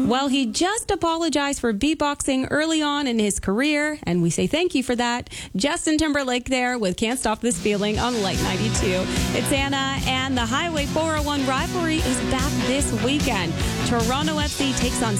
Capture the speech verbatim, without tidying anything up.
Well, he just apologized for beatboxing early on in his career, and we say thank you for that. Justin Timberlake there with Can't Stop This Feeling on Light ninety-two. It's Anna, and the Highway four oh one rivalry is back this weekend. Toronto F C takes on